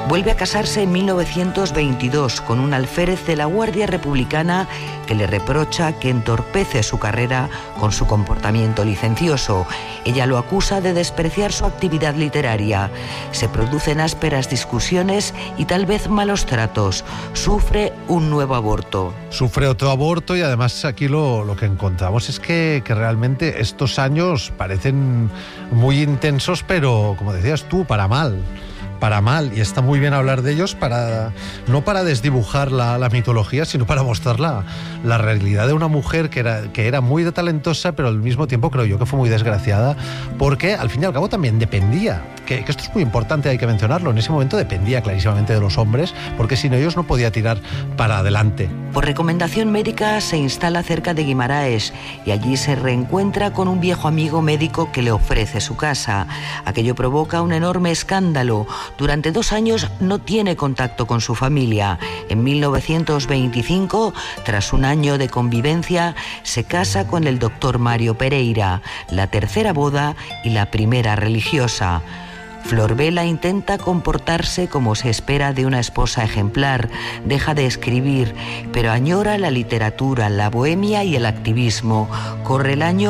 Vuelve a casarse en 1922 con un alférez de la Guardia Republicana que le reprocha que entorpece su carrera con su comportamiento licencioso. Ella lo acusa de despreciar su actividad literaria. Se producen ásperas discusiones y tal vez malos tratos. Sufre un nuevo aborto. Sufre otro aborto y además aquí lo que encontramos es que realmente estos años parecen muy intensos, pero como decías tú, para mal, y está muy bien hablar de ellos no para desdibujar la mitología, sino para mostrar la realidad de una mujer que era muy talentosa, pero al mismo tiempo creo yo que fue muy desgraciada, porque al fin y al cabo también dependía, que esto es muy importante, hay que mencionarlo, en ese momento dependía clarísimamente de los hombres, porque sin ellos no podía tirar para adelante. Por recomendación médica se instala cerca de Guimaraes y allí se reencuentra con un viejo amigo médico que le ofrece su casa. Aquello provoca un enorme escándalo. Durante 2 años no tiene contacto con su familia. En 1925, tras un año de convivencia, se casa con el doctor Mario Pereira, la tercera boda y la primera religiosa. Flor Vela intenta comportarse como se espera de una esposa ejemplar, deja de escribir, pero añora la literatura, la bohemia y el activismo. Corre el año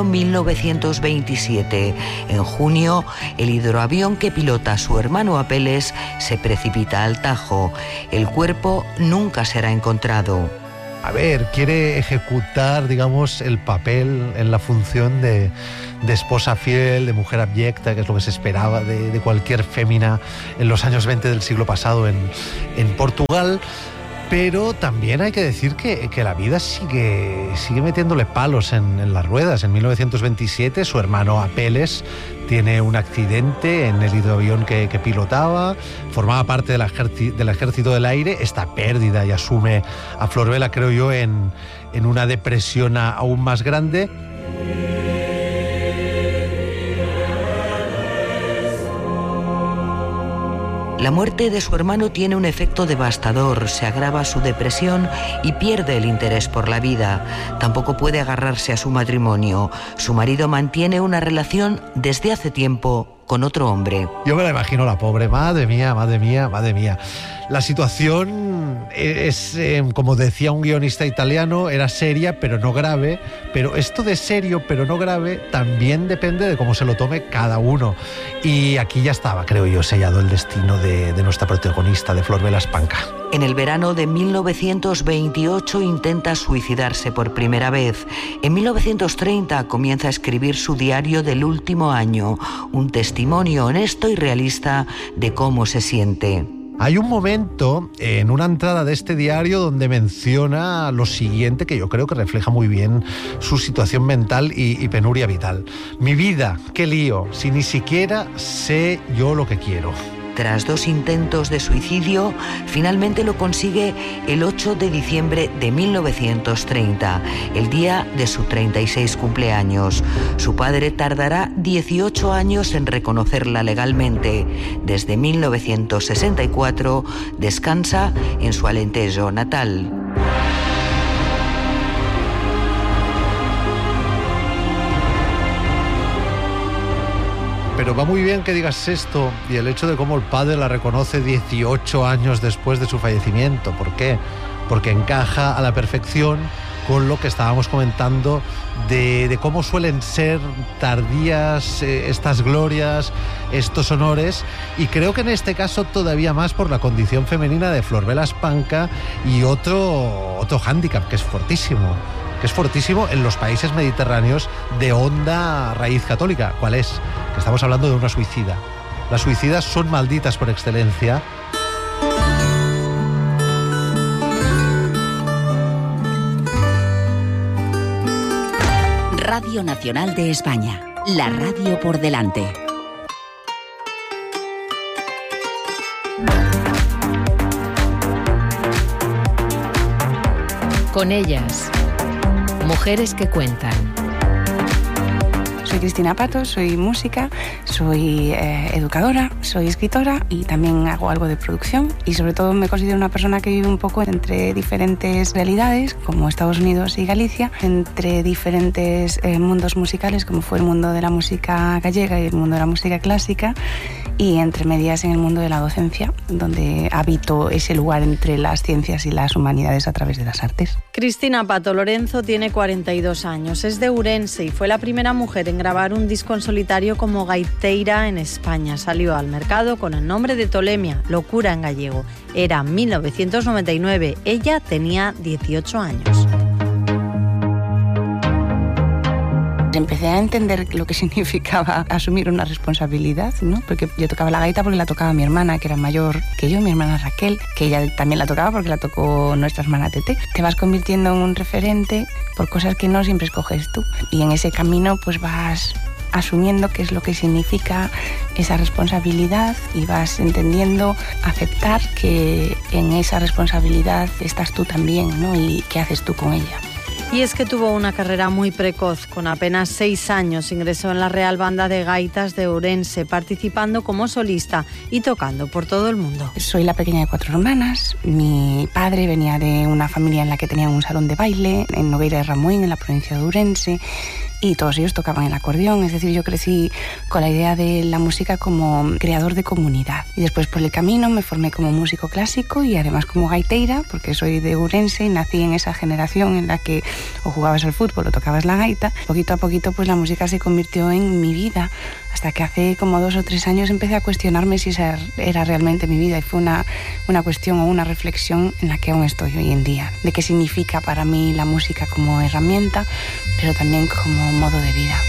1927. En junio, el hidroavión que pilota su hermano Apeles se precipita al Tajo. El cuerpo nunca será encontrado. A ver, quiere ejecutar, digamos, el papel en la función de esposa fiel, de mujer abyecta, que es lo que se esperaba de cualquier fémina en los años 20 del siglo pasado en Portugal. Pero también hay que decir que la vida sigue metiéndole palos en las ruedas. En 1927 su hermano Apeles tiene un accidente en el hidroavión que pilotaba, formaba parte del ejército del aire. Esta pérdida y asume a Flor Vela, creo yo, en una depresión aún más grande. La muerte de su hermano tiene un efecto devastador, se agrava su depresión y pierde el interés por la vida. Tampoco puede agarrarse a su matrimonio. Su marido mantiene una relación desde hace tiempo con otro hombre. Yo me la imagino, la pobre, madre mía. La situación es, como decía un guionista italiano, era seria pero no grave, pero esto de serio pero no grave también depende de cómo se lo tome cada uno. Y aquí ya estaba, creo yo, sellado el destino de nuestra protagonista, de Flor Vela Espanca. En el verano de 1928 intenta suicidarse por primera vez. En 1930 comienza a escribir su diario del último año, un testimonio honesto y realista de cómo se siente. Hay un momento en una entrada de este diario donde menciona lo siguiente, que yo creo que refleja muy bien su situación mental y penuria vital. Mi vida, qué lío, si ni siquiera sé yo lo que quiero. Tras 2 intentos de suicidio, finalmente lo consigue el 8 de diciembre de 1930, el día de su 36 cumpleaños. Su padre tardará 18 años en reconocerla legalmente. Desde 1964 descansa en su Alentejo natal. Pero va muy bien que digas esto y el hecho de cómo el padre la reconoce 18 años después de su fallecimiento. ¿Por qué? Porque encaja a la perfección con lo que estábamos comentando de cómo suelen ser tardías estas glorias, estos honores, y creo que en este caso todavía más por la condición femenina de Flor Vela Espanca y otro hándicap que es fortísimo en los países mediterráneos de honda raíz católica. ¿Cuál es? Que estamos hablando de una suicida. Las suicidas son malditas por excelencia. Radio Nacional de España, la radio por delante. Con ellas, mujeres que cuentan. Soy Cristina Pato, soy música, Soy educadora, soy escritora y también hago algo de producción y sobre todo me considero una persona que vive un poco entre diferentes realidades como Estados Unidos y Galicia, entre diferentes mundos musicales como fue el mundo de la música gallega y el mundo de la música clásica y entre medias en el mundo de la docencia, donde habito ese lugar entre las ciencias y las humanidades a través de las artes. Cristina Pato Lorenzo tiene 42 años, es de Ourense y fue la primera mujer en grabar un disco en solitario como gaiteira en España. Salió al mercado con el nombre de Tolemia, Locura en gallego. Era 1999, ella tenía 18 años. Empecé a entender lo que significaba asumir una responsabilidad, ¿no? Porque yo tocaba la gaita porque la tocaba mi hermana, que era mayor que yo, mi hermana Raquel, que ella también la tocaba porque la tocó nuestra hermana Tete. Te vas convirtiendo en un referente por cosas que no siempre escoges tú. Y en ese camino pues vas asumiendo qué es lo que significa esa responsabilidad y vas entendiendo, aceptar que en esa responsabilidad estás tú también, ¿no? Y qué haces tú con ella. Y es que tuvo una carrera muy precoz. Con apenas 6 años ingresó en la Real Banda de Gaitas de Ourense, participando como solista y tocando por todo el mundo. Soy la pequeña de 4 hermanas. Mi padre venía de una familia en la que tenían un salón de baile en Nogueira de Ramuín, en la provincia de Ourense, y todos ellos tocaban el acordeón. Es decir, yo crecí con la idea de la música como creador de comunidad. Y después por el camino me formé como músico clásico y además como gaiteira, porque soy de Ourense y nací en esa generación en la que o jugabas al fútbol o tocabas la gaita. Poquito a poquito pues la música se convirtió en mi vida, hasta que hace como 2 o 3 años empecé a cuestionarme si esa era realmente mi vida, y fue una cuestión o una reflexión en la que aún estoy hoy en día, de qué significa para mí la música como herramienta, pero también como modo de vida.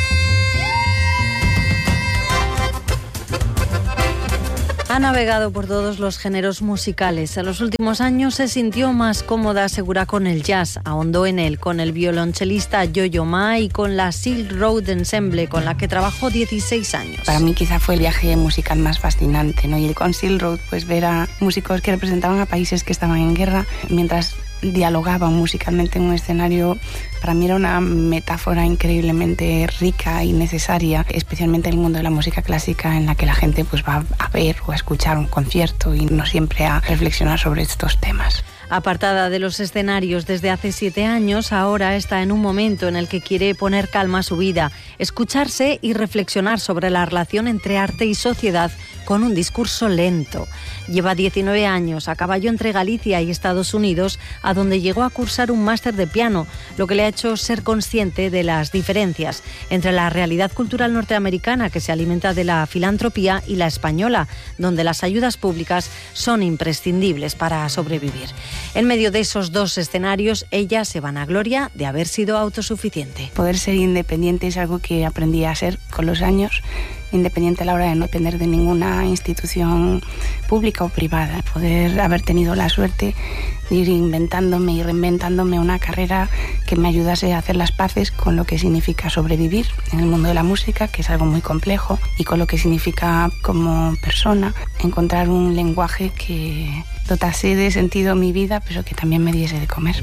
Ha navegado por todos los géneros musicales. En los últimos años se sintió más cómoda, asegura, con el jazz. Ahondó en él con el violonchelista Yo-Yo Ma y con la Silk Road Ensemble, con la que trabajó 16 años. Para mí quizá fue el viaje musical más fascinante, ¿no? Y con Silk Road pues ver a músicos que representaban a países que estaban en guerra mientras dialogaban musicalmente en un escenario, para mí era una metáfora increíblemente rica y necesaria, especialmente en el mundo de la música clásica, en la que la gente pues va a ver o a escuchar un concierto y no siempre a reflexionar sobre estos temas. Apartada de los escenarios desde hace 7 años, ahora está en un momento en el que quiere poner calma a su vida, escucharse y reflexionar sobre la relación entre arte y sociedad con un discurso lento. Lleva 19 años a caballo entre Galicia y Estados Unidos, a donde llegó a cursar un máster de piano, lo que le ha hecho ser consciente de las diferencias entre la realidad cultural norteamericana, que se alimenta de la filantropía, y la española, donde las ayudas públicas son imprescindibles para sobrevivir. En medio de esos 2 escenarios, ella se vanagloria de haber sido autosuficiente. Poder ser independiente es algo que aprendí a ser con los años, independiente a la hora de no depender de ninguna institución pública o privada. Poder haber tenido la suerte de ir inventándome y reinventándome una carrera que me ayudase a hacer las paces con lo que significa sobrevivir en el mundo de la música, que es algo muy complejo, y con lo que significa como persona encontrar un lenguaje que dotase de sentido mi vida, pero que también me diese de comer.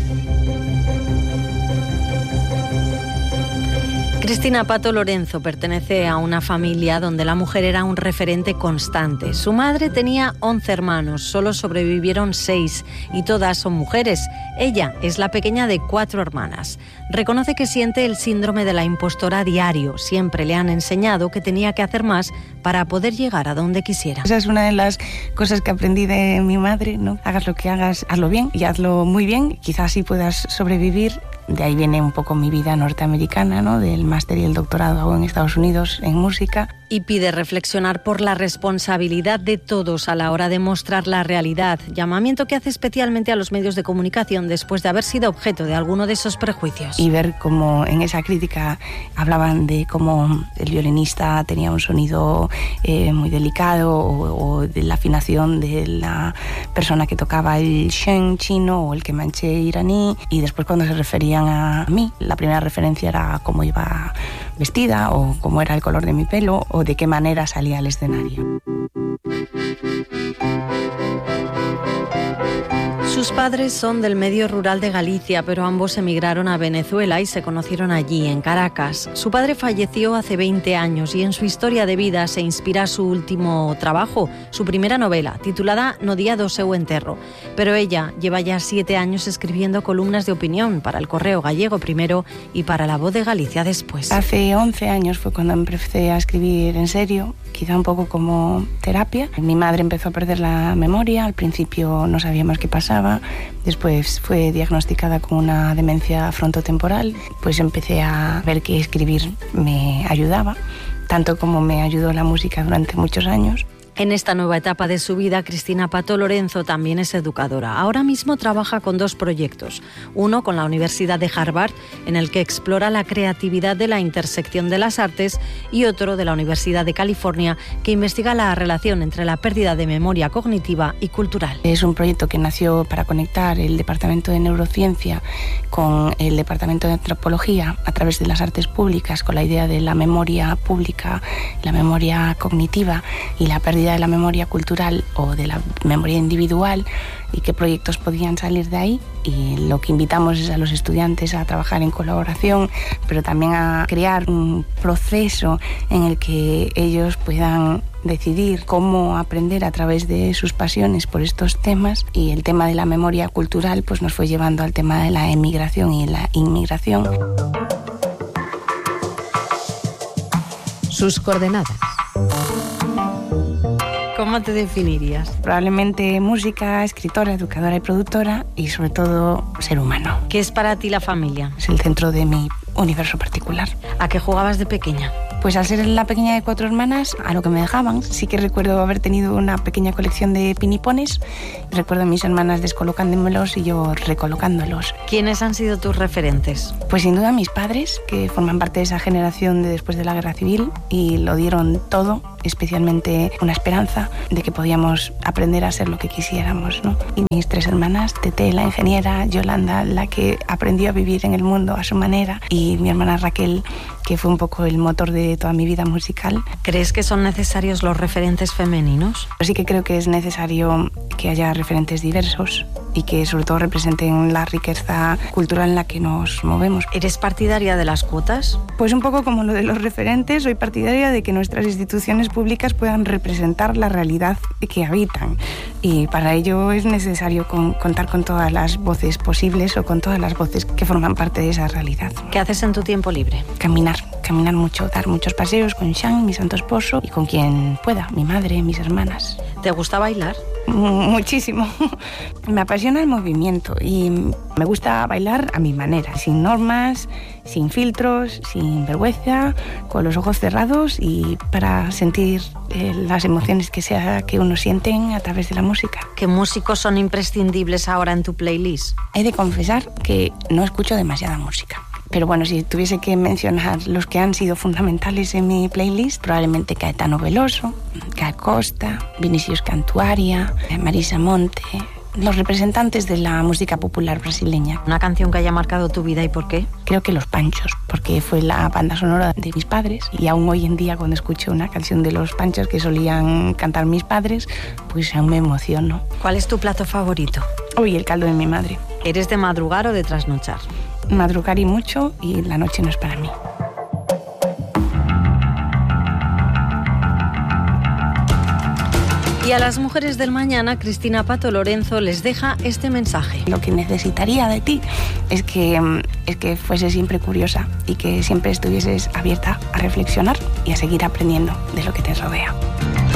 Cristina Pato Lorenzo pertenece a una familia donde la mujer era un referente constante. Su madre tenía 11 hermanos, solo sobrevivieron 6 y todas son mujeres. Ella es la pequeña de 4 hermanas. Reconoce que siente el síndrome de la impostora a diario. Siempre le han enseñado que tenía que hacer más para poder llegar a donde quisiera. Esa es una de las cosas que aprendí de mi madre, ¿no? Hagas lo que hagas, hazlo bien y hazlo muy bien. Quizás así puedas sobrevivir. De ahí viene un poco mi vida norteamericana, ¿no? Del máster y el doctorado en Estados Unidos en música. Y pide reflexionar por la responsabilidad de todos a la hora de mostrar la realidad. Llamamiento que hace especialmente a los medios de comunicación después de haber sido objeto de alguno de esos prejuicios. Y ver cómo en esa crítica hablaban de cómo el violinista tenía un sonido muy delicado, o de la afinación de la persona que tocaba el sheng chino o el kemanché iraní. Y después, cuando se referían a mí, la primera referencia era cómo iba vestida o cómo era el color de mi pelo o de qué manera salía al escenario. Sus padres son del medio rural de Galicia, pero ambos emigraron a Venezuela y se conocieron allí, en Caracas. Su padre falleció hace 20 años y en su historia de vida se inspira su último trabajo, su primera novela, titulada No día do seu enterro. Pero ella lleva ya 7 años escribiendo columnas de opinión para El Correo Gallego primero y para La Voz de Galicia después. Hace 11 años fue cuando empecé a escribir en serio, quizá un poco como terapia. Mi madre empezó a perder la memoria, al principio no sabíamos qué pasaba. Después fue diagnosticada con una demencia frontotemporal, pues empecé a ver que escribir me ayudaba, tanto como me ayudó la música durante muchos años. En esta nueva etapa de su vida, Cristina Pato Lorenzo también es educadora. Ahora mismo trabaja con 2 proyectos. Uno con la Universidad de Harvard, en el que explora la creatividad de la intersección de las artes, y otro de la Universidad de California, que investiga la relación entre la pérdida de memoria cognitiva y cultural. Es un proyecto que nació para conectar el Departamento de Neurociencia con el Departamento de Antropología a través de las artes públicas, con la idea de la memoria pública, la memoria cognitiva y la pérdida de la memoria cultural o de la memoria individual, y qué proyectos podían salir de ahí. Y lo que invitamos es a los estudiantes a trabajar en colaboración, pero también a crear un proceso en el que ellos puedan decidir cómo aprender a través de sus pasiones por estos temas. Y el tema de la memoria cultural pues nos fue llevando al tema de la emigración y la inmigración. Sus coordenadas. ¿Cómo te definirías? Probablemente música, escritora, educadora y productora, y sobre todo ser humano. ¿Qué es para ti la familia? Es el centro de mi universo particular. ¿A qué jugabas de pequeña? Pues al ser la pequeña de 4 hermanas, a lo que me dejaban. Sí que recuerdo haber tenido una pequeña colección de pinipones. Recuerdo a mis hermanas descolocándomelos y yo recolocándolos. ¿Quiénes han sido tus referentes? Pues sin duda mis padres, que forman parte de esa generación de después de la Guerra Civil y lo dieron todo, especialmente una esperanza de que podíamos aprender a ser lo que quisiéramos, ¿no? Y mis 3 hermanas, Tete, la ingeniera, Yolanda, la que aprendió a vivir en el mundo a su manera, y mi hermana Raquel, que fue un poco el motor de toda mi vida musical. ¿Crees que son necesarios los referentes femeninos? Sí que creo que es necesario que haya referentes diversos y que sobre todo representen la riqueza cultural en la que nos movemos. ¿Eres partidaria de las cuotas? Pues un poco como lo de los referentes, soy partidaria de que nuestras instituciones públicas puedan representar la realidad que habitan, y para ello es necesario contar con todas las voces posibles o con todas las voces que forman parte de esa realidad. ¿Qué haces en tu tiempo libre? Caminar mucho, dar muchos paseos con Sean, mi santo esposo, y con quien pueda, mi madre, mis hermanas. ¿Te gusta bailar? Muchísimo. Me apasiona el movimiento y me gusta bailar a mi manera, sin normas, sin filtros, sin vergüenza, con los ojos cerrados y para sentir las emociones que sea que uno sienten a través de la música. ¿Qué músicos son imprescindibles ahora en tu playlist? He de confesar que no escucho demasiada música. Pero bueno, si tuviese que mencionar los que han sido fundamentales en mi playlist, probablemente Caetano Veloso, Gal Costa, Vinicius Cantuaria, Marisa Monte, los representantes de la música popular brasileña. ¿Una canción que haya marcado tu vida y por qué? Creo que Los Panchos, porque fue la banda sonora de mis padres, y aún hoy en día cuando escucho una canción de Los Panchos que solían cantar mis padres, pues aún me emociono. ¿Cuál es tu plato favorito? Hoy el caldo de mi madre. ¿Eres de madrugar o de trasnochar? Madrugar y mucho, y la noche no es para mí. Y a las mujeres del mañana, Cristina Pato Lorenzo les deja este mensaje. Lo que necesitaría de ti es que fueses siempre curiosa y que siempre estuvieses abierta a reflexionar y a seguir aprendiendo de lo que te rodea.